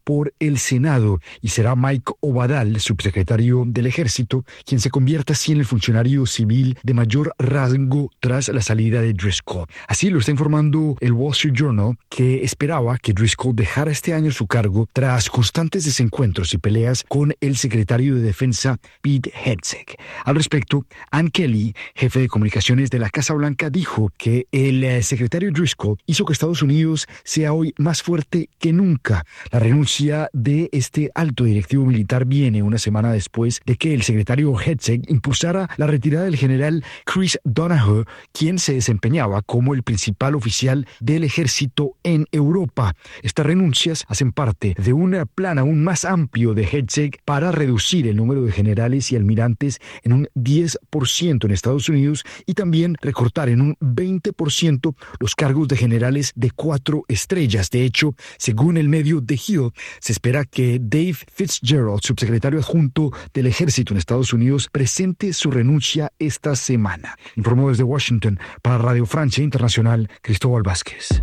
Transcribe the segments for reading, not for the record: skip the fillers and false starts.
por el Senado y será Mike Ovadal, subsecretario del Ejército, quien se convierta así en el funcionario civil de mayor rango tras la salida de Driscoll. Así lo está informando el Wall Street Journal, que esperaba que Driscoll dejara este año su cargo tras constantes desencuentros y peleas con el secretario de Defensa Pete Hegseth. Al respecto, Ann Kelly, jefe de comunicaciones de la Casa Blanca, dijo que el secretario Driscoll hizo que Estados Unidos sea hoy más fuerte que nunca. La renuncia de este alto directivo militar viene una semana después de que el secretario Hegseth impulsara la retirada del general Chris Donahoe, quien se desempeñaba como el principal oficial del ejército en Europa. Estas renuncias hacen parte de un plan aún más amplio de Hegseth para reducir el número de generales y almirantes en un 10% en Estados Unidos y también recortar en un 20% los cargos de generales de 4 estrellas. De hecho, según el medio The Hill, se espera que Dave Fitzgerald, subsecretario adjunto del Ejército en Estados Unidos, presente su renuncia esta semana. Informó desde Washington para Radio Francia Internacional, Cristóbal Vázquez.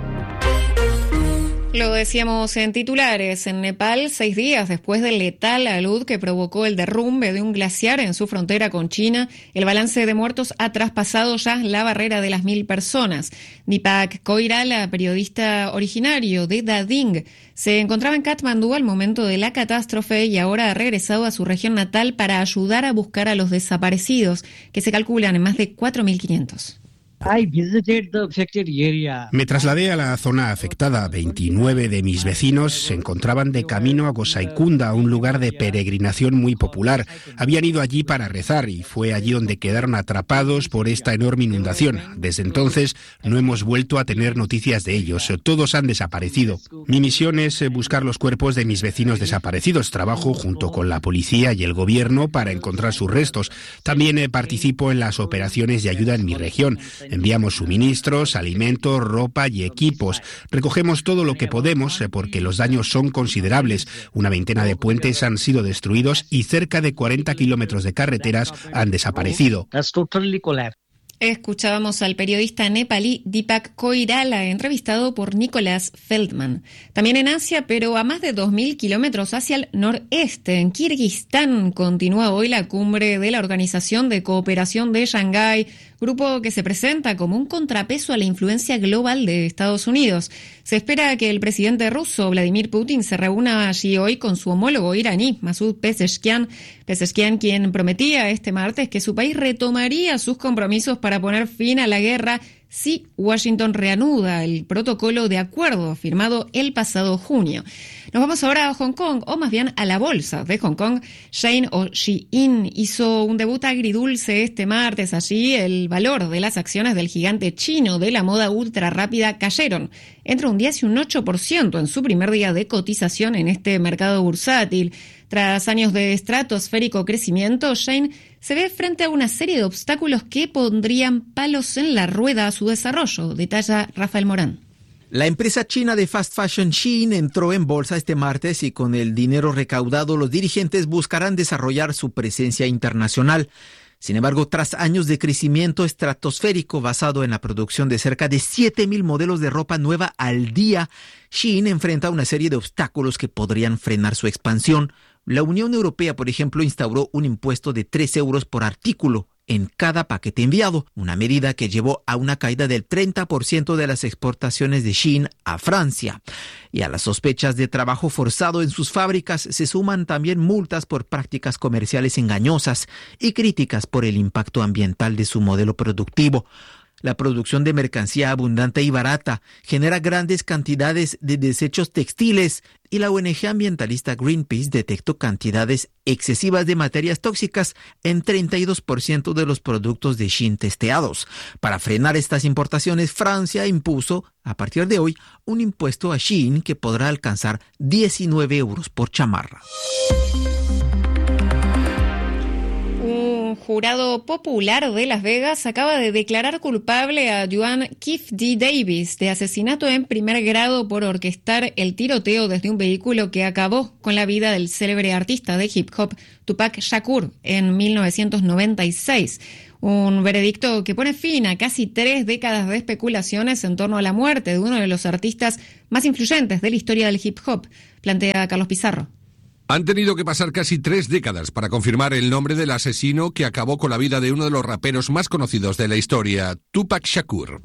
Lo decíamos en titulares. En Nepal, 6 días después del letal alud que provocó el derrumbe de un glaciar en su frontera con China, el balance de muertos ha traspasado ya la barrera de las 1.000 personas. Deepak Koirala, periodista originario de Dading, se encontraba en Katmandú al momento de la catástrofe y ahora ha regresado a su región natal para ayudar a buscar a los desaparecidos, que se calculan en más de 4.500. Me trasladé a la zona afectada. 29 de mis vecinos se encontraban de camino a Gosaikunda, un lugar de peregrinación muy popular. Habían ido allí para rezar y fue allí donde quedaron atrapados por esta enorme inundación. Desde entonces no hemos vuelto a tener noticias de ellos. Todos han desaparecido. Mi misión es buscar los cuerpos de mis vecinos desaparecidos. Trabajo junto con la policía y el gobierno para encontrar sus restos. También participo en las operaciones de ayuda en mi región. Enviamos suministros, alimentos, ropa y equipos. Recogemos todo lo que podemos porque los daños son considerables. Una veintena de puentes han sido destruidos y cerca de 40 kilómetros de carreteras han desaparecido. Escuchábamos al periodista nepalí Deepak Koirala, entrevistado por Nicolás Feldman. También en Asia, pero a más de 2.000 kilómetros hacia el noreste, en Kirguistán, continúa hoy la cumbre de la Organización de Cooperación de Shanghái, grupo que se presenta como un contrapeso a la influencia global de Estados Unidos. Se espera que el presidente ruso, Vladimir Putin, se reúna allí hoy con su homólogo iraní, Masoud Pezeshkian, quien prometía este martes que su país retomaría sus compromisos para poner fin a la guerra si Washington reanuda el protocolo de acuerdo firmado el pasado junio. Nos vamos ahora a Hong Kong, o más bien a la bolsa de Hong Kong. Shein o Shein hizo un debut agridulce este martes. Allí el valor de las acciones del gigante chino de la moda ultra rápida cayeron entre un 10 y un 8% en su primer día de cotización en este mercado bursátil. Tras años de estratosférico crecimiento, Shein se ve frente a una serie de obstáculos que pondrían palos en la rueda a su desarrollo, detalla Rafael Morán. La empresa china de fast fashion Shein entró en bolsa este martes y con el dinero recaudado los dirigentes buscarán desarrollar su presencia internacional. Sin embargo, tras años de crecimiento estratosférico basado en la producción de cerca de 7.000 modelos de ropa nueva al día, Shein enfrenta una serie de obstáculos que podrían frenar su expansión. La Unión Europea, por ejemplo, instauró un impuesto de 3 euros por artículo en cada paquete enviado, una medida que llevó a una caída del 30% de las exportaciones de Shein a Francia. Y a las sospechas de trabajo forzado en sus fábricas se suman también multas por prácticas comerciales engañosas y críticas por el impacto ambiental de su modelo productivo. La producción de mercancía abundante y barata genera grandes cantidades de desechos textiles y la ONG ambientalista Greenpeace detectó cantidades excesivas de materias tóxicas en 32% de los productos de Shein testeados. Para frenar estas importaciones, Francia impuso, a partir de hoy, un impuesto a Shein que podrá alcanzar 19 euros por chamarra. Un jurado popular de Las Vegas acaba de declarar culpable a Duane Keefe D. Davis de asesinato en primer grado por orquestar el tiroteo desde un vehículo que acabó con la vida del célebre artista de hip hop Tupac Shakur en 1996. Un veredicto que pone fin a casi 3 décadas de especulaciones en torno a la muerte de uno de los artistas más influyentes de la historia del hip hop, plantea Carlos Pizarro. Han tenido que pasar casi 3 décadas para confirmar el nombre del asesino que acabó con la vida de uno de los raperos más conocidos de la historia, Tupac Shakur.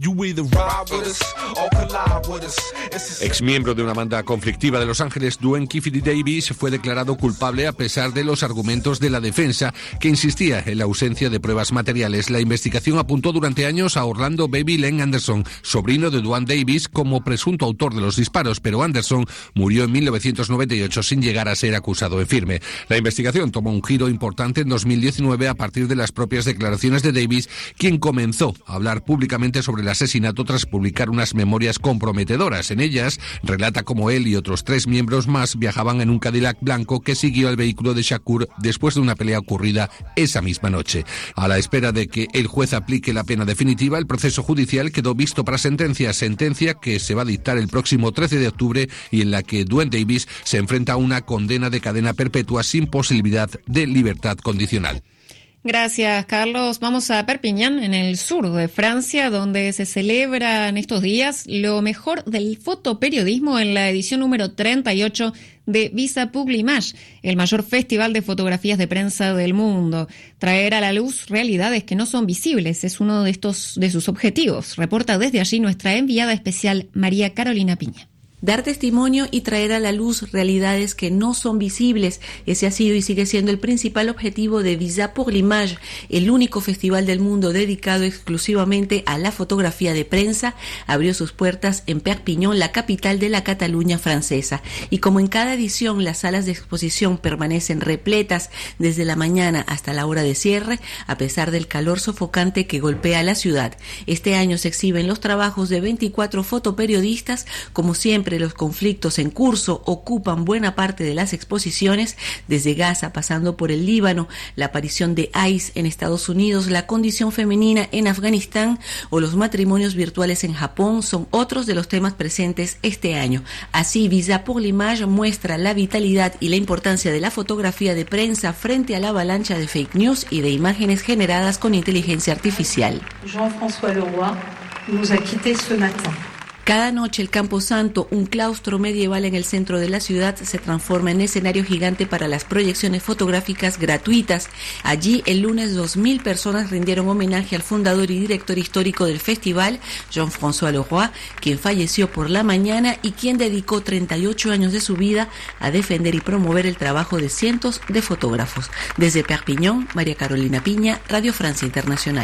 Ex miembro de una banda conflictiva de Los Ángeles, Duane Keefe D. Davis fue declarado culpable a pesar de los argumentos de la defensa, que insistía en la ausencia de pruebas materiales. La investigación apuntó durante años a Orlando Baby Len Anderson, sobrino de Duane Davis, como presunto autor de los disparos, pero Anderson murió en 1998 sin llegar a ser acusado en firme. La investigación tomó un giro importante en 2019 a partir de las propias declaraciones de Davis, quien comenzó a hablar públicamente sobre el asesinato tras publicar unas memorias comprometedoras. En ellas relata cómo él y otros 3 miembros más viajaban en un Cadillac blanco que siguió al vehículo de Shakur después de una pelea ocurrida esa misma noche. A la espera de que el juez aplique la pena definitiva, el proceso judicial quedó visto para sentencia que se va a dictar el próximo 13 de octubre y en la que Duane Davis se enfrenta a una condena de cadena perpetua sin posibilidad de libertad condicional. Gracias, Carlos. Vamos a Perpiñán, en el sur de Francia, donde se celebra en estos días lo mejor del fotoperiodismo en la edición número 38 de Visa pour l'Image, el mayor festival de fotografías de prensa del mundo. Traer a la luz realidades que no son visibles es uno de sus objetivos. Reporta desde allí nuestra enviada especial María Carolina Piña. Dar testimonio y traer a la luz realidades que no son visibles. Ese ha sido y sigue siendo el principal objetivo de Visa pour l'Image, el único festival del mundo dedicado exclusivamente a la fotografía de prensa. Abrió sus puertas en Perpiñán, la capital de la Cataluña francesa. Y como en cada edición, las salas de exposición permanecen repletas desde la mañana hasta la hora de cierre, a pesar del calor sofocante que golpea la ciudad. Este año se exhiben los trabajos de 24 fotoperiodistas. Como siempre, los conflictos en curso ocupan buena parte de las exposiciones, desde Gaza pasando por el Líbano, la aparición de ICE en Estados Unidos, la condición femenina en Afganistán o los matrimonios virtuales en Japón son otros de los temas presentes este año. Así, Visa pour l'Image muestra la vitalidad y la importancia de la fotografía de prensa frente a la avalancha de fake news y de imágenes generadas con inteligencia artificial. Jean-François Leroy nous a quittés ce matin. Cada noche el Camposanto, un claustro medieval en el centro de la ciudad, se transforma en escenario gigante para las proyecciones fotográficas gratuitas. Allí, el lunes, 2.000 personas rindieron homenaje al fundador y director histórico del festival, Jean-François Leroy, quien falleció por la mañana y quien dedicó 38 años de su vida a defender y promover el trabajo de cientos de fotógrafos. Desde Perpiñán, María Carolina Piña, Radio Francia Internacional.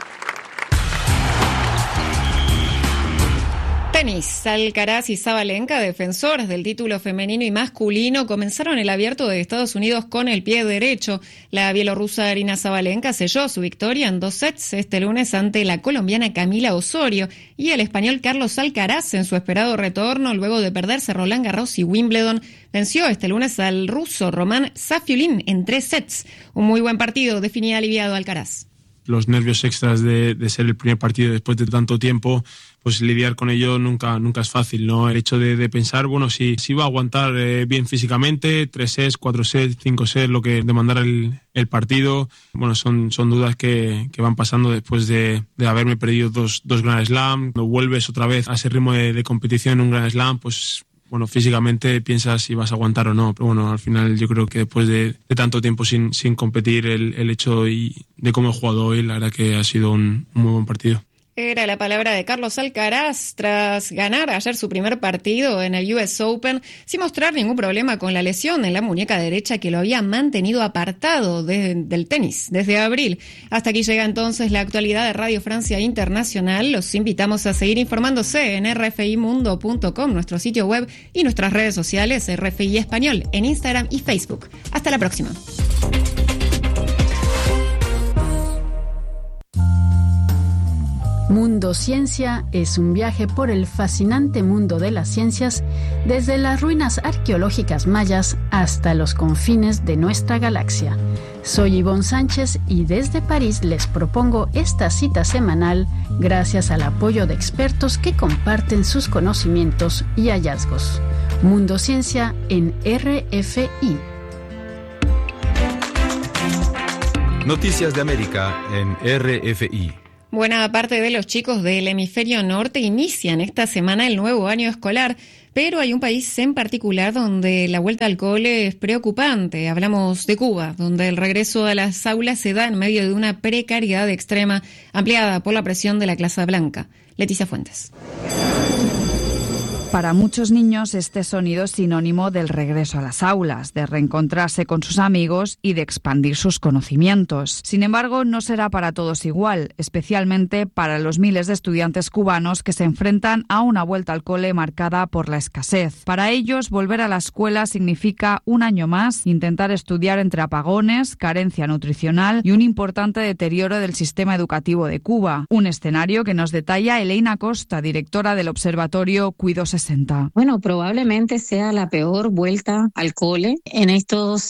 Tenis. Alcaraz y Sabalenka, defensores del título femenino y masculino, comenzaron el Abierto de Estados Unidos con el pie derecho. La bielorrusa Aryna Sabalenka selló su victoria en 2 sets este lunes ante la colombiana Camila Osorio y el español Carlos Alcaraz, en su esperado retorno luego de perderse Roland Garros y Wimbledon, venció este lunes al ruso Roman Safiullin en 3 sets. Un muy buen partido, definía aliviado Alcaraz. Los nervios extras de ser el primer partido después de tanto tiempo, pues lidiar con ello nunca es fácil, ¿no? El hecho de pensar, bueno, si va a aguantar bien físicamente, 3 sets, 4 sets, 5 sets, lo que demandara el partido, bueno, son dudas que van pasando después de haberme perdido dos Grand Slam. Cuando vuelves otra vez a ese ritmo de competición en un Grand Slam, pues bueno, físicamente piensas si vas a aguantar o no, pero bueno, al final yo creo que después de tanto tiempo sin competir, el hecho de cómo he jugado hoy, la verdad que ha sido un muy buen partido. Era la palabra de Carlos Alcaraz tras ganar ayer su primer partido en el US Open sin mostrar ningún problema con la lesión en la muñeca derecha que lo había mantenido apartado del tenis desde abril. Hasta aquí llega entonces la actualidad de Radio Francia Internacional. Los invitamos a seguir informándose en rfimundo.com, nuestro sitio web y nuestras redes sociales RFI Español en Instagram y Facebook. Hasta la próxima. Mundo Ciencia es un viaje por el fascinante mundo de las ciencias, desde las ruinas arqueológicas mayas hasta los confines de nuestra galaxia. Soy Ivonne Sánchez y desde París les propongo esta cita semanal gracias al apoyo de expertos que comparten sus conocimientos y hallazgos. Mundo Ciencia en RFI. Noticias de América en RFI. Buena parte de los chicos del hemisferio norte inician esta semana el nuevo año escolar, pero hay un país en particular donde la vuelta al cole es preocupante. Hablamos de Cuba, donde el regreso a las aulas se da en medio de una precariedad extrema ampliada por la presión de la clase blanca. Leticia Fuentes. Para muchos niños este sonido es sinónimo del regreso a las aulas, de reencontrarse con sus amigos y de expandir sus conocimientos. Sin embargo, no será para todos igual, especialmente para los miles de estudiantes cubanos que se enfrentan a una vuelta al cole marcada por la escasez. Para ellos, volver a la escuela significa un año más intentar estudiar entre apagones, carencia nutricional y un importante deterioro del sistema educativo de Cuba. Un escenario que nos detalla Elena Costa, directora del Observatorio Cuido 60. Bueno, probablemente sea la peor vuelta al cole en estos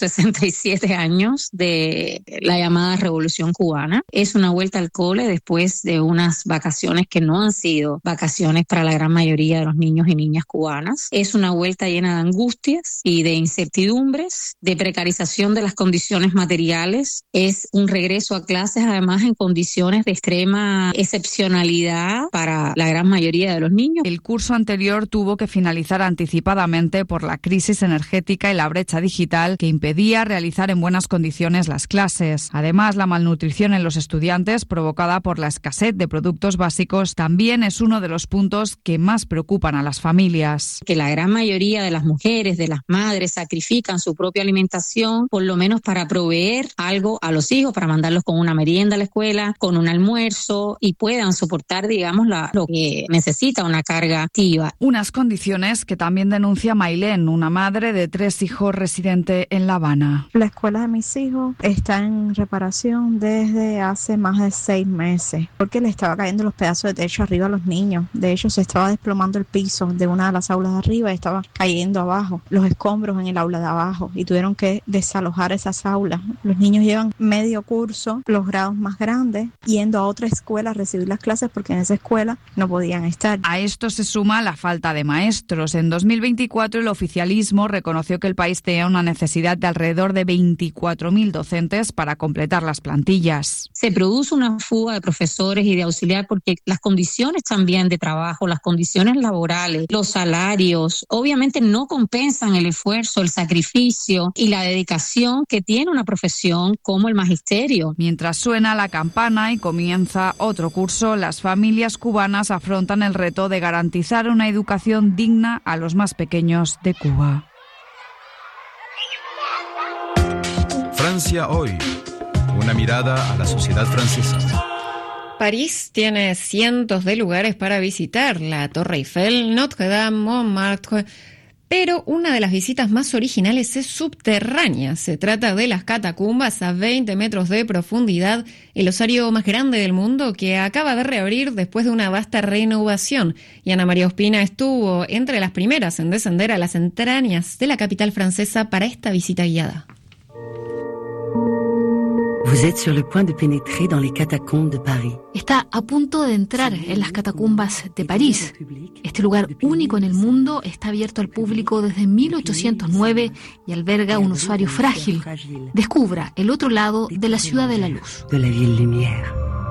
67 años de la llamada Revolución Cubana. Es una vuelta al cole después de unas vacaciones que no han sido vacaciones para la gran mayoría de los niños y niñas cubanas. Es una vuelta llena de angustias y de incertidumbres, de precarización de las condiciones materiales. Es un regreso a clases además en condiciones de extrema excepcionalidad para la gran mayoría de los niños. El curso anterior tuvo que finalizar anticipadamente por la crisis energética y la brecha digital que impedía realizar en buenas condiciones las clases. Además, la malnutrición en los estudiantes provocada por la escasez de productos básicos también es uno de los puntos que más preocupan a las familias. Que la gran mayoría de las mujeres, de las madres, sacrifican su propia alimentación, por lo menos para proveer algo a los hijos, para mandarlos con una merienda a la escuela, con un almuerzo y puedan soportar, digamos, lo que necesita una carga activa. Unas condiciones que también denuncia Mailén, una madre de 3 hijos residente en La Habana. La escuela de mis hijos está en reparación desde hace más de 6 meses, porque le estaba cayendo los pedazos de techo arriba a los niños. De hecho, se estaba desplomando el piso de una de las aulas de arriba y estaba cayendo abajo, los escombros en el aula de abajo, y tuvieron que desalojar esas aulas. Los niños llevan medio curso, los grados más grandes, yendo a otra escuela a recibir las clases porque en esa escuela no podían estar. A esto se suma la falta de maestros. En 2024 el oficialismo reconoció que el país tenía una necesidad de alrededor de 24.000 docentes para completar las plantillas. Se produce una fuga de profesores y de auxiliar porque las condiciones también de trabajo, las condiciones laborales, los salarios, obviamente no compensan el esfuerzo, el sacrificio y la dedicación que tiene una profesión como el magisterio. Mientras suena la campana y comienza otro curso, las familias cubanas afrontan el reto de garantizar una educación digna a los más pequeños de Cuba. Francia hoy. Una mirada a la sociedad francesa. París tiene cientos de lugares para visitar, la Torre Eiffel, Notre Dame, Montmartre, pero una de las visitas más originales es subterránea. Se trata de las catacumbas a 20 metros de profundidad, el osario más grande del mundo que acaba de reabrir después de una vasta renovación. Y Ana María Ospina estuvo entre las primeras en descender a las entrañas de la capital francesa para esta visita guiada. Vous êtes sur le point de pénétrer dans les catacombes de Paris. Está a punto de entrar en las catacumbas de París. Este lugar único en el mundo está abierto al público desde 1809 y alberga un usuario frágil. Descubra el otro lado de la ciudad de la luz. De la ville lumière.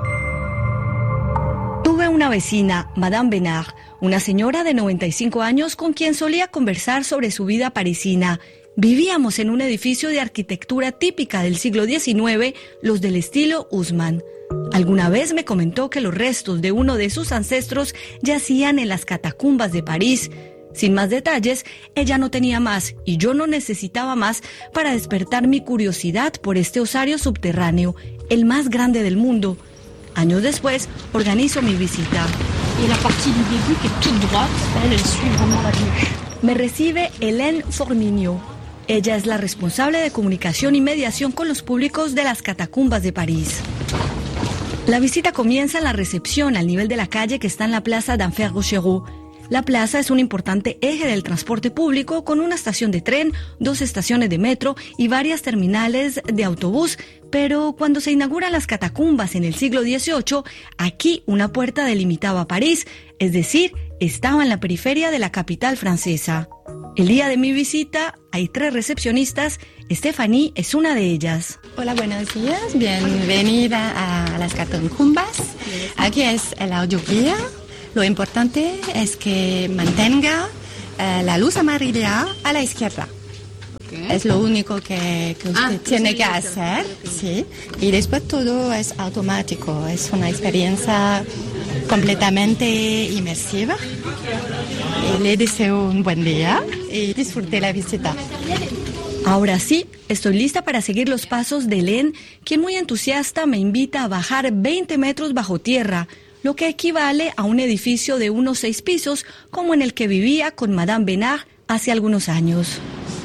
Tuve una vecina, Madame Benard, una señora de 95 años con quien solía conversar sobre su vida parisina. Vivíamos en un edificio de arquitectura típica del siglo XIX, los del estilo Haussmann. Alguna vez me comentó que los restos de uno de sus ancestros yacían en las catacumbas de París. Sin más detalles, ella no tenía más y yo no necesitaba más para despertar mi curiosidad por este osario subterráneo, el más grande del mundo. Años después, organizo mi visita. Y la partie du début que est toute droite, elle suit vraiment la vue. Me recibe Hélène Formigno. Ella es la responsable de comunicación y mediación con los públicos de las catacumbas de París. La visita comienza en la recepción al nivel de la calle que está en la plaza d'Enfer-Rochereau. La plaza es un importante eje del transporte público con una estación de tren, 2 estaciones de metro y varias terminales de autobús. Pero cuando se inauguran las catacumbas en el siglo XVIII, aquí una puerta delimitaba París, es decir, estaba en la periferia de la capital francesa. El día de mi visita hay 3 recepcionistas. Stephanie es una de ellas. Hola, buenos días. Bienvenida a las catacumbas. Aquí es el audioguía. Lo importante es que mantenga la luz amarilla a la izquierda. Okay. Es lo único que usted tiene que hacer, sí. Y después todo es automático. Es una experiencia completamente inmersiva. Y le deseo un buen día y disfrute la visita. Ahora sí, estoy lista para seguir los pasos de Hélène, quien muy entusiasta me invita a bajar 20 metros bajo tierra, lo que equivale a un edificio de unos 6 pisos, como en el que vivía con Madame Benard hace algunos años.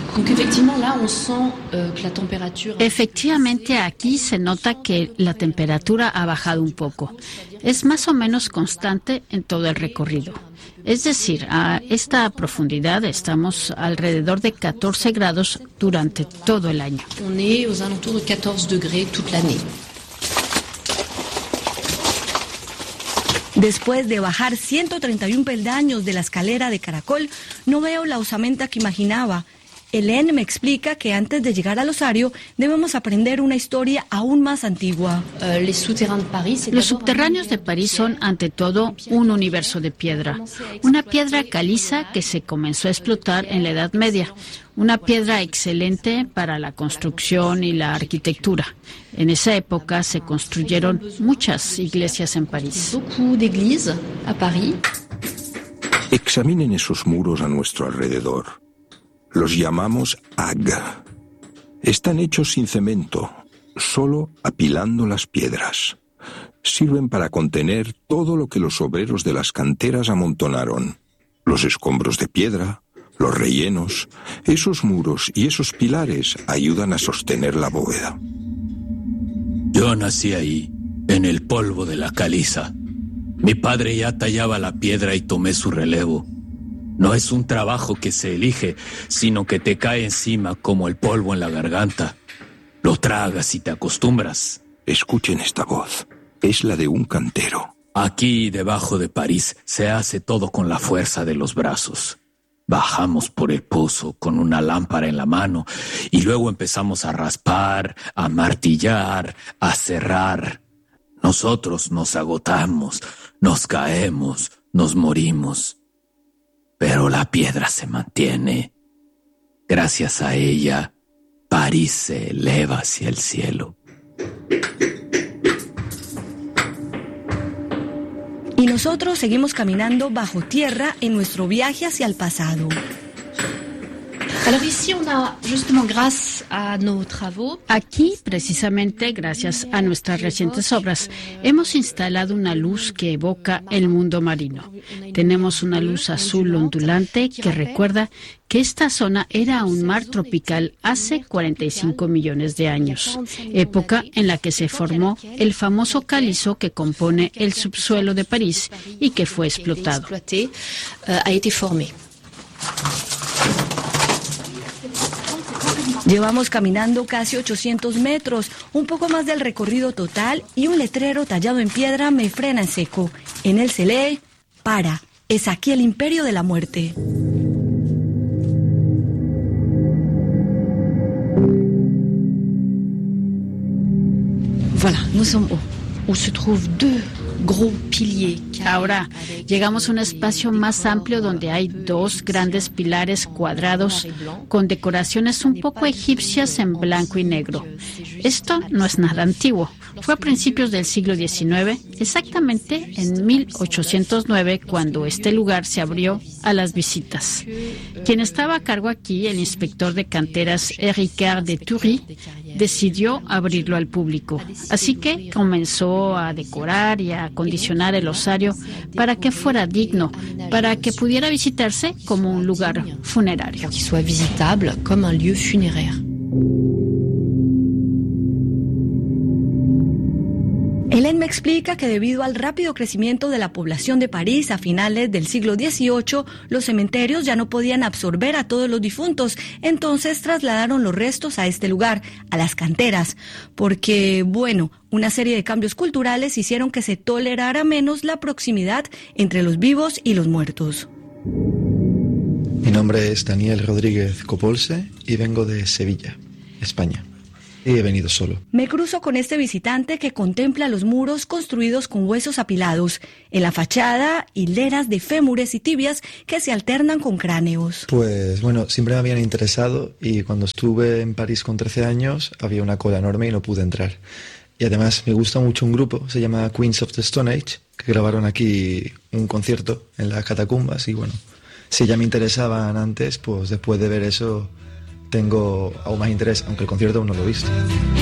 Efectivamente, aquí se nota que la temperatura ha bajado un poco. Es más o menos constante en todo el recorrido. Es decir, a esta profundidad estamos alrededor de 14 grados durante todo el año. Después de bajar 131 peldaños de la escalera de caracol, no veo la osamenta que imaginaba. Hélène me explica que antes de llegar al osario debemos aprender una historia aún más antigua. Los subterráneos de París son, ante todo, un universo de piedra. Una piedra caliza que se comenzó a explotar en la Edad Media. Una piedra excelente para la construcción y la arquitectura. En esa época se construyeron muchas iglesias en París. Examinen esos muros a nuestro alrededor. Los llamamos Ag. Están hechos sin cemento, solo apilando las piedras. Sirven para contener todo lo que los obreros de las canteras amontonaron. Los escombros de piedra, los rellenos, esos muros y esos pilares ayudan a sostener la bóveda. Yo nací ahí, en el polvo de la caliza. Mi padre ya tallaba la piedra y tomé su relevo. No es un trabajo que se elige, sino que te cae encima como el polvo en la garganta. Lo tragas y te acostumbras. Escuchen esta voz. Es la de un cantero. Aquí, debajo de París, se hace todo con la fuerza de los brazos. Bajamos por el pozo con una lámpara en la mano y luego empezamos a raspar, a martillar, a cerrar. Nosotros nos agotamos, nos caemos, nos morimos. Pero la piedra se mantiene. Gracias a ella, París se eleva hacia el cielo. Y nosotros seguimos caminando bajo tierra en nuestro viaje hacia el pasado. Aquí, precisamente, gracias a nuestras recientes obras, hemos instalado una luz que evoca el mundo marino. Tenemos una luz azul ondulante que recuerda que esta zona era un mar tropical hace 45 millones de años, época en la que se formó el famoso calizo que compone el subsuelo de París y que fue explotado. Llevamos caminando casi 800 metros, un poco más del recorrido total, y un letrero tallado en piedra me frena en seco. En él se lee: para, es aquí el imperio de la muerte. Voilà, nous sommes où se trouvent 2 gros piliers. Ahora llegamos a un espacio más amplio donde hay 2 grandes pilares cuadrados con decoraciones un poco egipcias en blanco y negro. Esto no es nada antiguo. Fue a principios del siglo XIX, exactamente en 1809, cuando este lugar se abrió a las visitas. Quien estaba a cargo aquí, el inspector de canteras Ricard de Thury, decidió abrirlo al público. Así que comenzó a decorar y a acondicionar el osario para que fuera digno, para que pudiera visitarse como un lugar funerario. Que soit visitable comme un lieu funéraire. Hélène quien me explica que debido al rápido crecimiento de la población de París a finales del siglo XVIII, los cementerios ya no podían absorber a todos los difuntos, entonces trasladaron los restos a este lugar, a las canteras, porque, bueno, una serie de cambios culturales hicieron que se tolerara menos la proximidad entre los vivos y los muertos. Mi nombre es Daniel Rodríguez Copolse y vengo de Sevilla, España. Y he venido solo. Me cruzo con este visitante que contempla los muros construidos con huesos apilados. En la fachada, hileras de fémures y tibias que se alternan con cráneos. Pues bueno, siempre me habían interesado y cuando estuve en París con 13 años había una cola enorme y no pude entrar. Y además me gusta mucho un grupo, se llama Queens of the Stone Age, que grabaron aquí un concierto en las catacumbas y bueno, si ya me interesaban antes, pues después de ver eso tengo aún más interés, aunque el concierto aún no lo he visto.